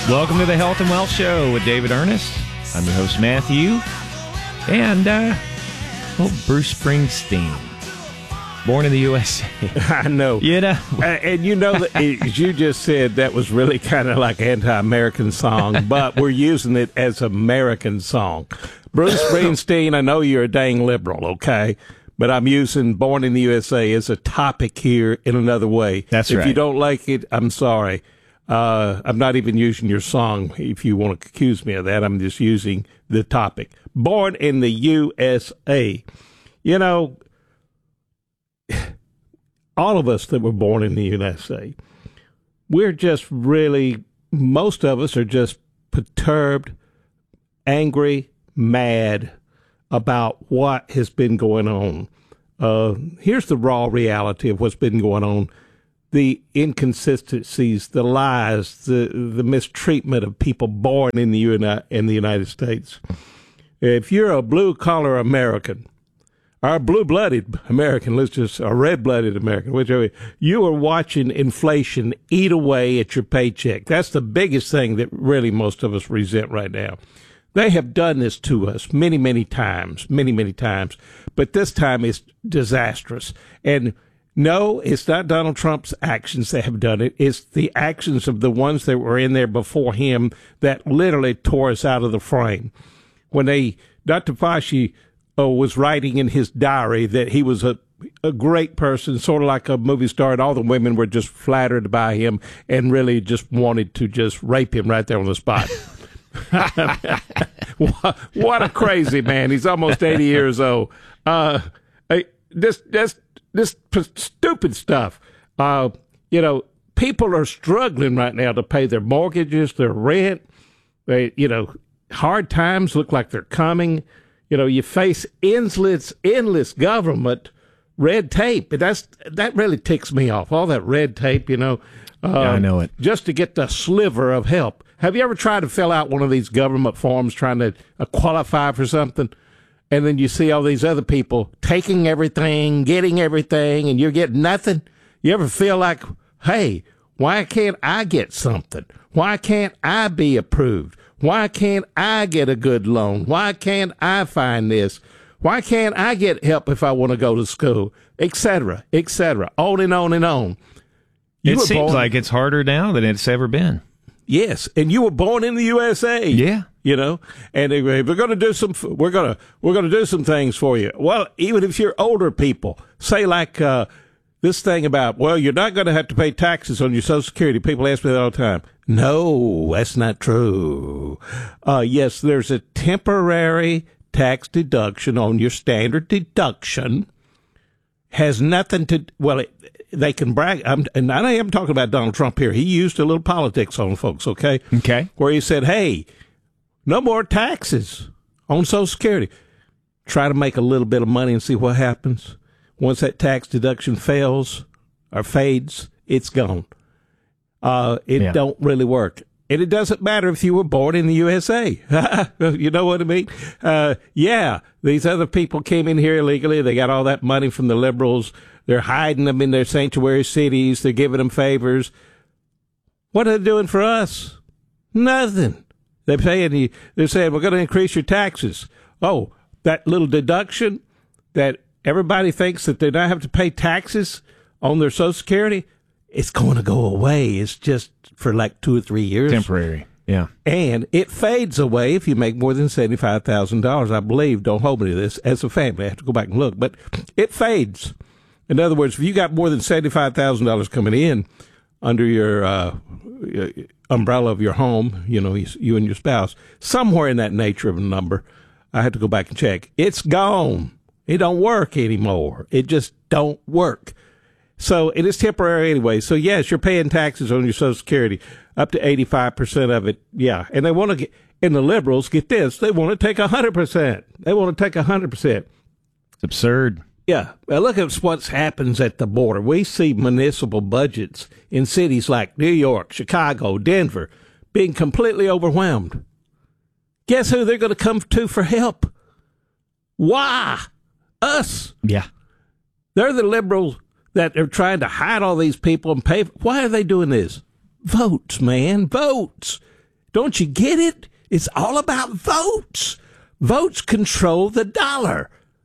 Welcome to the Health and Wealth Show with David Ernest. I'm your host, Matthew. And, Bruce Springsteen. Born in the USA. I know. You know? And you know that, as you just said, that was really kind of like anti-American song, but we're using it as American song. Bruce Springsteen, I know you're a dang liberal, okay? But I'm using Born in the USA as a topic here in another way. That's right. If you don't like it, I'm sorry. I'm not even using your song if you want to accuse me of that. I'm just using the topic. Born in the USA. You know, all of us that were born in the USA, we're just really, most of us are just perturbed, angry, mad about what has been going on. Here's the raw reality of what's been going on. The inconsistencies, the lies, the mistreatment of people born in the United States. If you're a blue-collar American, or a blue-blooded American, a red-blooded American, whichever, you are watching inflation eat away at your paycheck. That's the biggest thing that really most of us resent right now. They have done this to us many, many times, but this time it's disastrous. And no, it's not Donald Trump's actions that have done it. It's the actions of the ones that were in there before him that literally tore us out of the frame. When Dr. Fauci was writing in his diary that he was a great person, sort of like a movie star, and all the women were just flattered by him and really just wanted to just rape him right there on the spot. What a crazy man. He's almost 80 years old. This stupid stuff. People are struggling right now to pay their mortgages, their rent. Hard times look like they're coming. You face endless government red tape. That really ticks me off. All that red tape, Yeah, I know it. Just to get the sliver of help. Have you ever tried to fill out one of these government forms trying to qualify for something? And then you see all these other people taking everything, getting everything, and you're getting nothing? You ever feel like, hey, why can't I get something? Why can't I be approved? Why can't I get a good loan? Why can't I find this? Why can't I get help if I want to go to school? Et cetera, on and on and on. It seems like it's harder now than it's ever been. Yes, and you were born in the USA. Yeah. And we're going to do we're going to do some things for you. Well, even if you're older people, say like this thing about, well, you're not going to have to pay taxes on your Social Security. People ask me that all the time. No, that's not true. Yes, there's a temporary tax deduction on your standard deduction. Has nothing to, they can brag. And I am talking about Donald Trump here. He used a little politics on folks, okay? Okay. Where he said, hey, no more taxes on Social Security. Try to make a little bit of money and see what happens. Once that tax deduction fails or fades, it's gone. It don't really work. And it doesn't matter if you were born in the USA. You know what I mean? These other people came in here illegally. They got all that money from the liberals. They're hiding them in their sanctuary cities. They're giving them favors. What are they doing for us? Nothing. They're saying, we're going to increase your taxes. Oh, that little deduction that everybody thinks that they don't have to pay taxes on their Social Security, it's going to go away. It's just for like 2 or 3 years. Temporary, yeah. And it fades away if you make more than $75,000, I believe. Don't hold me to this. As a family, I have to go back and look. But it fades. In other words, if you got more than $75,000 coming in under your umbrella of your home, you and your spouse, somewhere in that nature of a number, I have to go back and check. It's gone. It don't work anymore. It just don't work. So it is temporary anyway. So yes, you're paying taxes on your Social Security up to 85% of it. Yeah. And they want to get, and the liberals, get this, they want to take 100%. They want to take 100%. It's absurd. Yeah. Well, look at what happens at the border. We see municipal budgets in cities like New York, Chicago, Denver being completely overwhelmed. Guess who they're going to come to for help? Why? Us. Yeah. They're the liberals that are trying to hide all these people and pay. Why are they doing this? Votes, man. Votes. Don't you get it? It's all about votes. Votes control the dollar.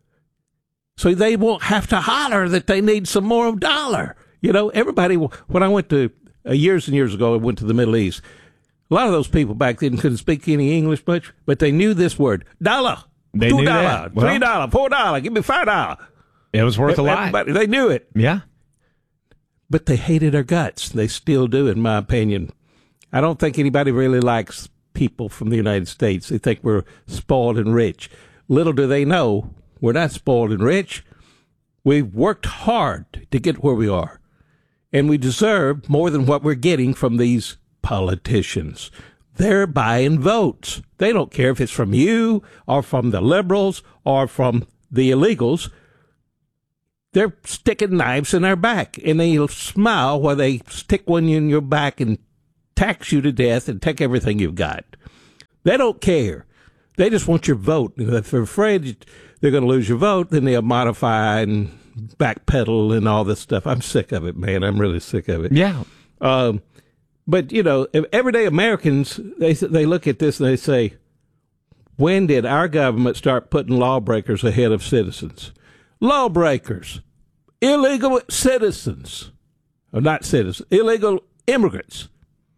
So they won't have to holler that they need some more dollar. You know, everybody, when I went to, years and years ago, I went to the Middle East. A lot of those people back then couldn't speak any English much, but they knew this word, dollar. They knew that. $3, $4, give me $5. It was worth a lot. Everybody, they knew it. Yeah. But they hated our guts. They still do, in my opinion. I don't think anybody really likes people from the United States. They think we're spoiled and rich. Little do they know, we're not spoiled and rich. We've worked hard to get where we are. And we deserve more than what we're getting from these politicians. They're buying votes. They don't care if it's from you or from the liberals or from the illegals. They're sticking knives in our back, and they'll smile while they stick one in your back and tax you to death and take everything you've got. They don't care. They just want your vote. And if they're afraid they're going to lose your vote, then they'll modify and backpedal and all this stuff. I'm sick of it, man. I'm really sick of it. Yeah. But, you know, everyday Americans, they look at this and they say, when did our government start putting lawbreakers ahead of citizens? Lawbreakers, illegal citizens, or not citizens, illegal immigrants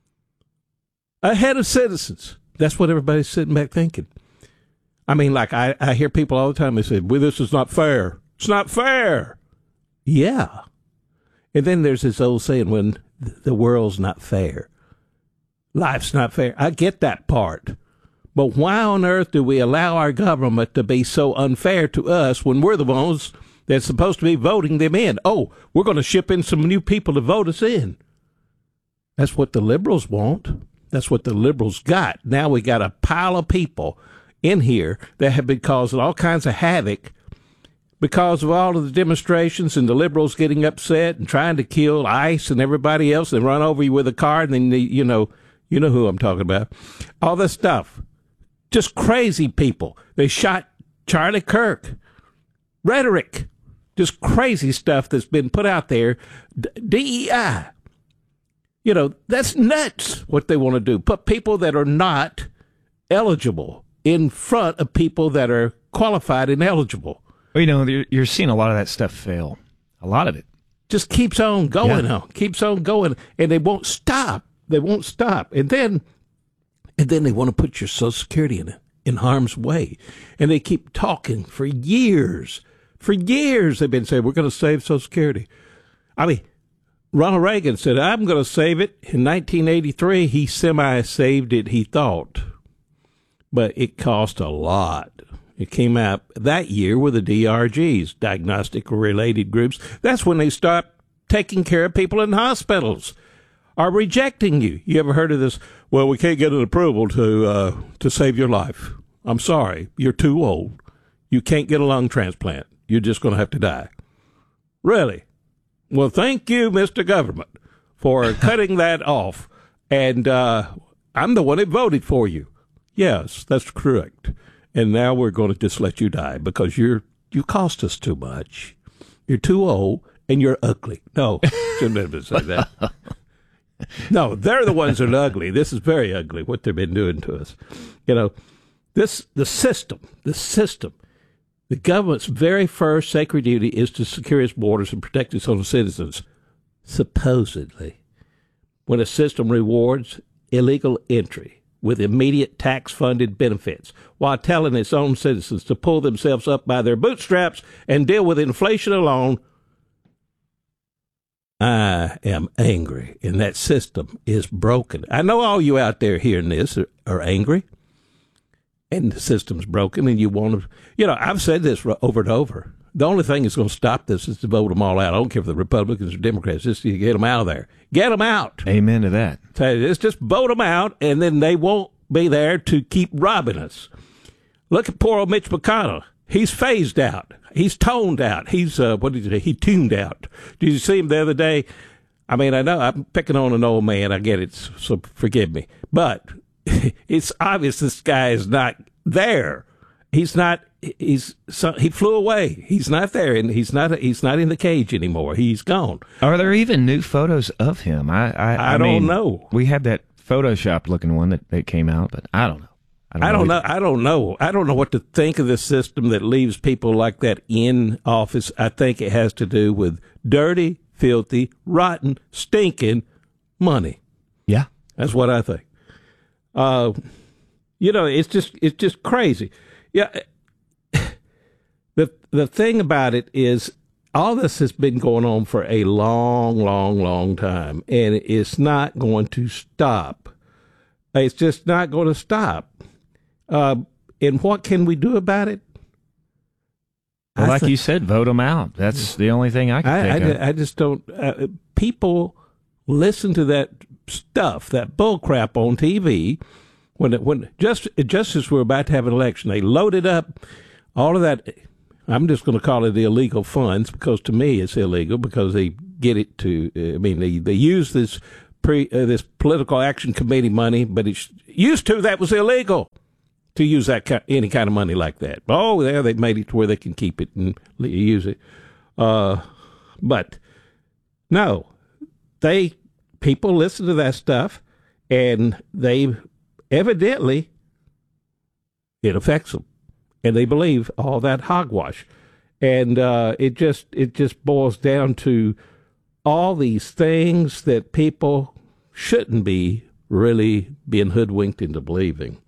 ahead of citizens. That's what everybody's sitting back thinking. I mean, like I hear people all the time, they say, well, this is not fair. It's not fair. Yeah. And then there's this old saying, when the world's not fair, life's not fair. I get that part. But why on earth do we allow our government to be so unfair to us when we're the ones that's supposed to be voting them in? Oh, we're going to ship in some new people to vote us in. That's what the liberals want. That's what the liberals got. Now we got a pile of people in here that have been causing all kinds of havoc because of all of the demonstrations and the liberals getting upset and trying to kill ICE and everybody else and run over you with a car. And then, you know who I'm talking about. All this stuff. Just crazy people. They shot Charlie Kirk. Rhetoric. Just crazy stuff that's been put out there. DEI. You know, that's nuts what they want to do. Put people that are not eligible in front of people that are qualified and eligible. Well, you know, you're seeing a lot of that stuff fail. A lot of it. Just keeps on going on. Keeps on going. And they won't stop. They won't stop. And then they want to put your Social Security in harm's way. And they keep talking for years. For years they've been saying, we're going to save Social Security. I mean, Ronald Reagan said, I'm going to save it. In 1983, he semi-saved it, he thought. But it cost a lot. It came out that year with the DRGs, diagnostic related groups. That's when they start taking care of people in hospitals. Are rejecting you. You ever heard of this? Well, we can't get an approval to save your life. I'm sorry. You're too old. You can't get a lung transplant. You're just going to have to die. Really? Well, thank you, Mr. Government, for cutting that off. And I'm the one that voted for you. Yes, that's correct. And now we're going to just let you die because you cost us too much. You're too old and you're ugly. No, shouldn't ever say that. No, they're the ones that are ugly. This is very ugly, what they've been doing to us. You know, the system, the government's very first sacred duty is to secure its borders and protect its own citizens, supposedly. When a system rewards illegal entry with immediate tax-funded benefits while telling its own citizens to pull themselves up by their bootstraps and deal with inflation alone, I am angry, and that system is broken. I know all you out there hearing this are angry, and the system's broken, and you want to, you know, I've said this over and over. The only thing that's going to stop this is to vote them all out. I don't care if they're Republicans or Democrats, just to get them out of there. Get them out. Amen to that. Let's just vote them out, and then they won't be there to keep robbing us. Look at poor old Mitch McConnell. He's phased out. He's toned out. He's, he tuned out. Did you see him the other day? I mean, I know I'm picking on an old man. I get it, so forgive me. But it's obvious this guy is not there. He's not, he flew away. He's not there, and he's not in the cage anymore. He's gone. Are there even new photos of him? I don't know. We had that Photoshopped looking one that came out, but I don't know. I don't know. I don't know what to think of this system that leaves people like that in office. I think it has to do with dirty, filthy, rotten, stinking money. Yeah. That's what I think. It's just crazy. Yeah. The thing about it is all this has been going on for a long, long, long time, and it's not going to stop. It's just not going to stop. And what can we do about it? Well, you said, vote them out. That's the only thing I can think of. I just don't. People listen to that stuff, that bull crap on TV. Just as we're about to have an election, they loaded up all of that. I'm just going to call it illegal funds because to me it's illegal because they get it to. They use this this political action committee money, but it's used to that was illegal to use any kind of money like that. Oh, yeah, they've made it to where they can keep it and use it. But no, people listen to that stuff, and they evidently it affects them, and they believe all that hogwash, and it just boils down to all these things that people shouldn't be really being hoodwinked into believing,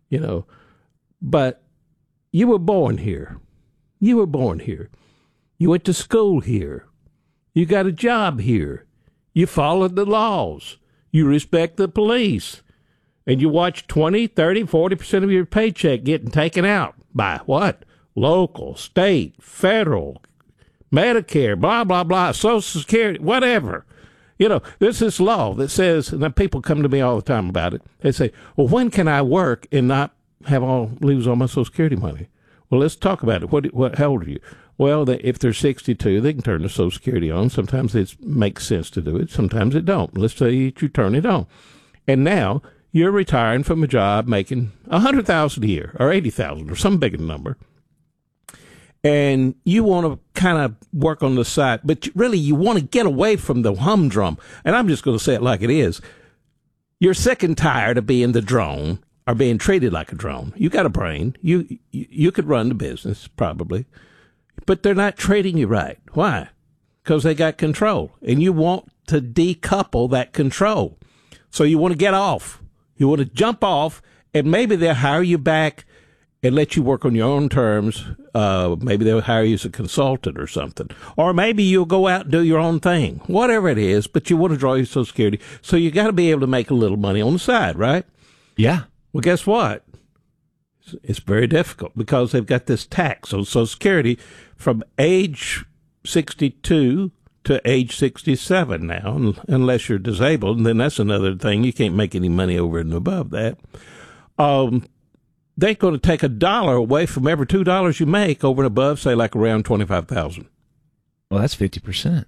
But you were born here. You were born here. You went to school here. You got a job here. You followed the laws. You respect the police. And you watch 20, 30, 40% of your paycheck getting taken out by what? Local, state, federal, Medicare, blah, blah, blah, Social Security, whatever. There's this law that says, and people come to me all the time about it. They say, well, when can I work and not lose all my Social Security money? Well, let's talk about it. How old are you? Well, if they're 62, they can turn the Social Security on. Sometimes it makes sense to do it. Sometimes it don't. Let's say you turn it on. And now you're retiring from a job making $100,000 a year or $80,000 or some big number. And you want to kind of work on the side, but really you want to get away from the humdrum. And I'm just going to say it like it is. You're sick and tired of being the drone or being treated like a drone. You got a brain. You could run the business probably, but they're not treating you right. Why? Because they got control, and you want to decouple that control. So you want to get off. You want to jump off, and maybe they'll hire you back and let you work on your own terms. Maybe they'll hire you as a consultant or something. Or maybe you'll go out and do your own thing. Whatever it is, but you want to draw your Social Security. So you got to be able to make a little money on the side, right? Yeah. Well, guess what? It's very difficult because they've got this tax on Social Security from age 62 to age 67 now, unless you're disabled, and then that's another thing. You can't make any money over and above that. They're going to take $1 away from every $2 you make over and above, say like around $25,000. Well, that's 50%.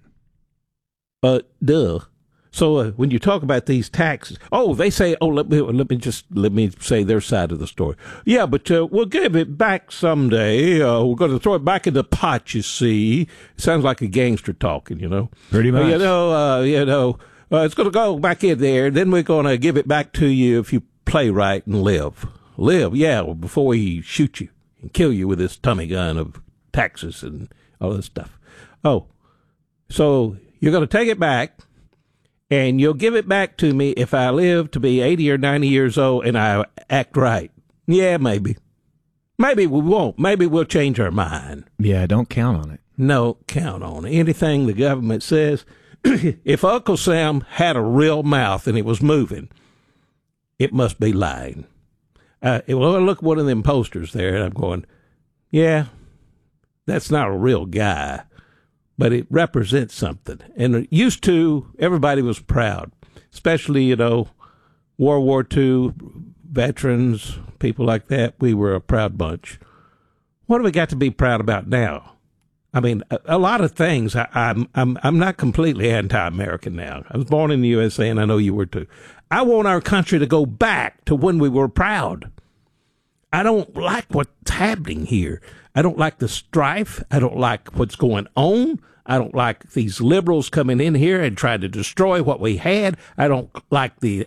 Duh. So when you talk about these taxes, they say, let me say their side of the story. Yeah, but we'll give it back someday. We're going to throw it back in the pot. You see, sounds like a gangster talking. Pretty much. It's going to go back in there. Then we're going to give it back to you if you play right and live. Before he shoot you and kill you with his tummy gun of taxes and all this stuff. Oh, so you're going to take it back. And you'll give it back to me if I live to be 80 or 90 years old and I act right. Yeah, maybe. Maybe we won't. Maybe we'll change our mind. Yeah, don't count on it. No, count on it. Anything the government says, if Uncle Sam had a real mouth and it was moving, it must be lying. I look at one of them posters there and I'm going, yeah, that's not a real guy. But it represents something. And used to, everybody was proud, especially, World War II veterans, people like that. We were a proud bunch. What do we got to be proud about now? I mean, a lot of things. I'm not completely anti-American now. I was born in the USA, and I know you were too. I want our country to go back to when we were proud. I don't like what's happening here. I don't like the strife. I don't like what's going on. I don't like these liberals coming in here and trying to destroy what we had. I don't like the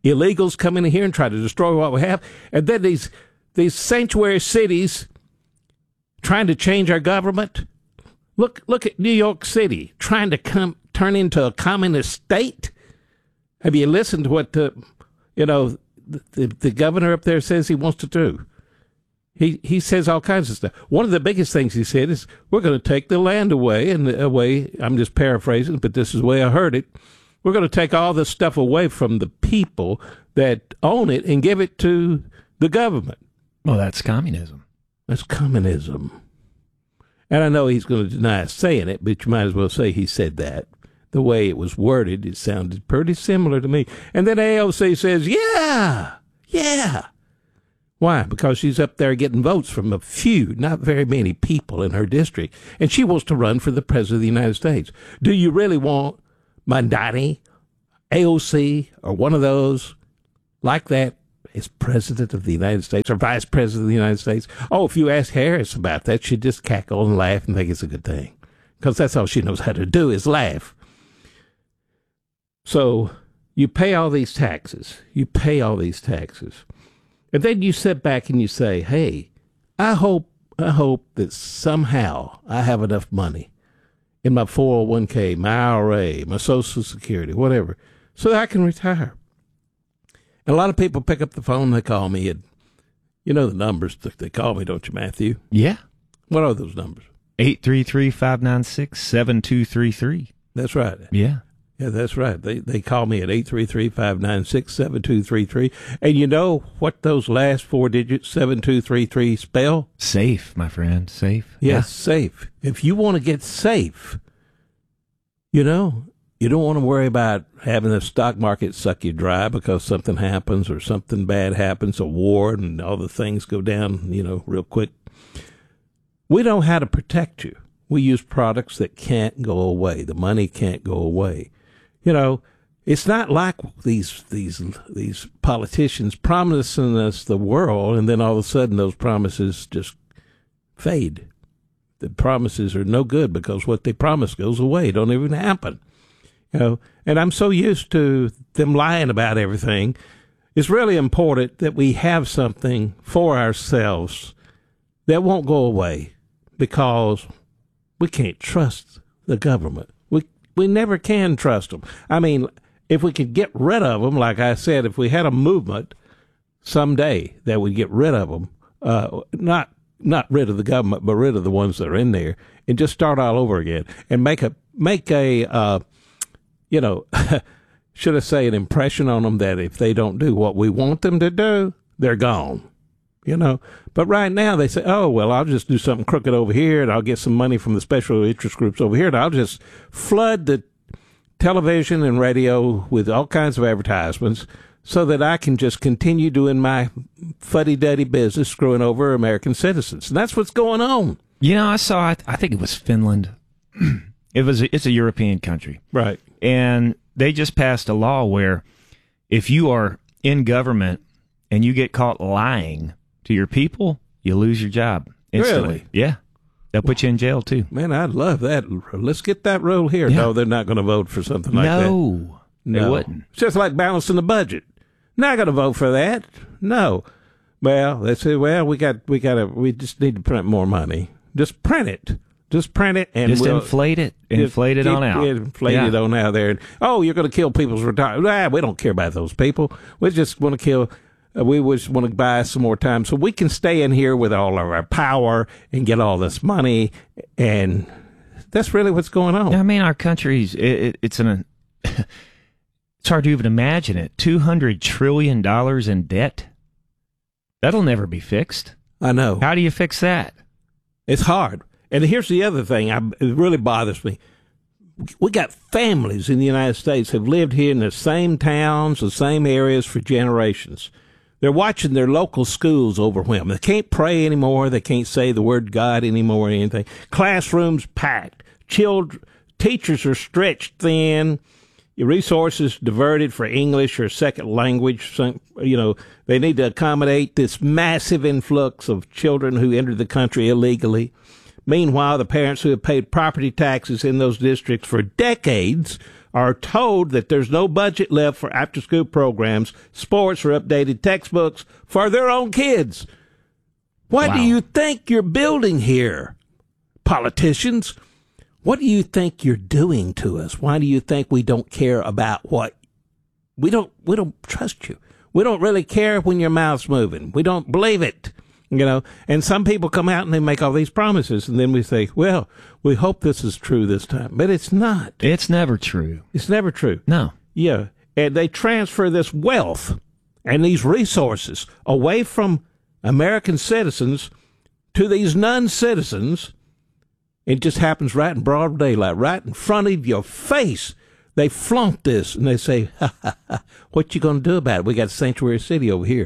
illegals come in here and try to destroy what we have. And then these sanctuary cities trying to change our government. Look at New York City trying to turn into a communist state. Have you listened to what the governor up there says he wants to do? He says all kinds of stuff. One of the biggest things he said is, we're going to take the land away, and I'm just paraphrasing, but this is the way I heard it. We're going to take all this stuff away from the people that own it and give it to the government. Well, that's communism. That's communism. And I know he's going to deny saying it, but you might as well say he said that. The way it was worded, it sounded pretty similar to me. And then AOC says, yeah. Why? Because she's up there getting votes from a few, not very many people in her district. And she wants to run for the President of the United States. Do you really want Mandani, AOC, or one of those like that as President of the United States or Vice President of the United States? Oh, if you ask Harris about that, she'd just cackle and laugh and think it's a good thing. Because that's all she knows how to do is laugh. So you pay all these taxes. And then you sit back and you say, hey, I hope that somehow I have enough money in my 401k, my IRA, my Social Security, whatever, so that I can retire. And a lot of people pick up the phone and they call me, and you know the numbers that they call me, don't you, Matthew? Yeah. What are those numbers? 833-596-7233. That's right. Yeah. Yeah, that's right. They call me at 833-596-7233. And you know what those last four digits, 7233, spell? Safe, my friend. Safe. Yes, safe. If you want to get safe, you don't want to worry about having the stock market suck you dry because something happens or something bad happens, a war, and all the things go down, real quick. We know how to protect you. We use products that can't go away. The money can't go away. It's not like these politicians promising us the world, and then all of a sudden those promises just fade. The promises are no good because what they promise goes away. It don't even happen. And I'm so used to them lying about everything. It's really important that we have something for ourselves that won't go away because we can't trust the government. We never can trust them. I mean, if we could get rid of them, like I said, if we had a movement someday that would get rid of them, not rid of the government, but rid of the ones that are in there, and just start all over again and make a should I say an impression on them that if they don't do what we want them to do, they're gone. But right now they say, oh, well, I'll just do something crooked over here and I'll get some money from the special interest groups over here and I'll just flood the television and radio with all kinds of advertisements so that I can just continue doing my fuddy-duddy business screwing over American citizens. And that's what's going on. I saw, I think it was Finland. It's a European country. Right. And they just passed a law where if you are in government and you get caught lying to your people, you lose your job instantly. Really? Yeah. They'll put you in jail, too. Man, I'd love that. Let's get that rule here. Yeah. No, they're not going to vote for something like that. No, they wouldn't. It's just like balancing the budget. Not going to vote for that. No. Well, they say, we just need to print more money. Just print it. And just inflate it. Inflate it on out. Inflate it on out there. You're going to kill people's retirement. We don't care about those people. We just want to kill. We just want to buy some more time so we can stay in here with all of our power and get all this money. And that's really what's going on. I mean, our country's, it's hard to even imagine it. $200 trillion in debt. That'll never be fixed. I know. How do you fix that? It's hard. And here's the other thing. It really bothers me. We got families in the United States have lived here in the same towns, the same areas for generations. They're watching their local schools overwhelmed. They can't pray anymore. They can't say the word God anymore or anything. Classrooms packed. Teachers are stretched thin. Resources diverted for English or second language. They need to accommodate this massive influx of children who entered the country illegally. Meanwhile, the parents who have paid property taxes in those districts for decades are told that there's no budget left for after-school programs, sports, or updated textbooks for their own kids. What do you think you're building here, politicians? What do you think you're doing to us? Why do you think we don't care about what? We don't trust you. We don't really care when your mouth's moving. We don't believe it. And some people come out and they make all these promises, and then we say, well, we hope this is true this time. But it's not. It's never true. It's never true. No. Yeah. And they transfer this wealth and these resources away from American citizens to these non-citizens. It just happens right in broad daylight, right in front of your face. They flaunt this, and they say, ha, ha, ha, what you going to do about it? We got Sanctuary City over here.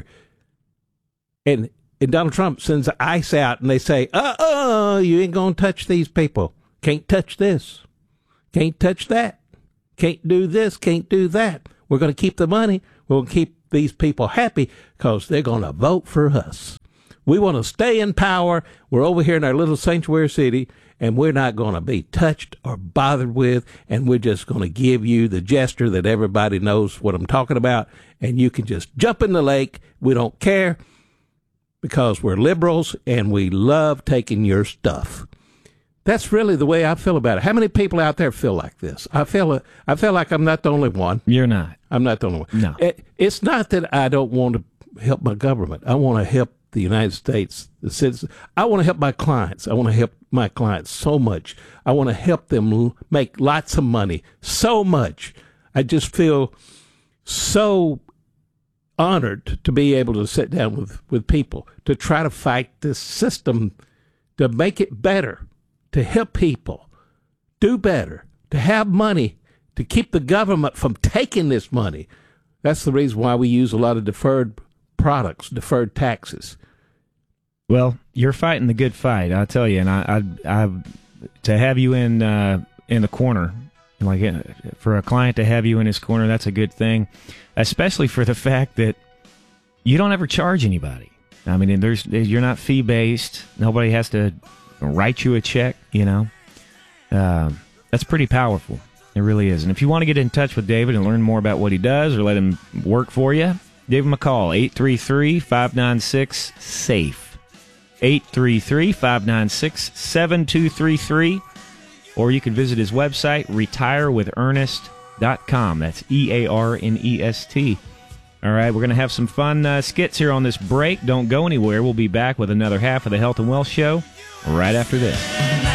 And Donald Trump sends ICE out, and they say, you ain't going to touch these people. Can't touch this. Can't touch that. Can't do this. Can't do that. We're going to keep the money. We'll keep these people happy because they're going to vote for us. We want to stay in power. We're over here in our little Sanctuary City, and we're not going to be touched or bothered with, and we're just going to give you the gesture that everybody knows what I'm talking about, and you can just jump in the lake. We don't care because we're liberals, and we love taking your stuff. That's really the way I feel about it. How many people out there feel like this? I feel like I'm not the only one. You're not. I'm not the only one. No. It's not that I don't want to help my government. I want to help the United States, the citizens. I want to help my clients. I want to help my clients so much. I want to help them make lots of money, so much. I just feel so honored to be able to sit down with people to try to fight this system, to make it better, to help people do better, to have money, to keep the government from taking this money. That's the reason why we use a lot of deferred products, deferred taxes. Well, you're fighting the good fight, I'll tell you, and I to have you in the corner, like for a client to have you in his corner, that's a good thing, especially for the fact that you don't ever charge anybody. I mean, you're not fee based. Nobody has to write you a check. That's pretty powerful. It really is. And if you want to get in touch with David and learn more about what he does or let him work for you, give him a call, 833-596-SAFE. 833-596-7233. Or you can visit his website, retirewithernest.com. That's EARNEST. All right, we're going to have some fun skits here on this break. Don't go anywhere. We'll be back with another half of the Health and Wealth Show right after this.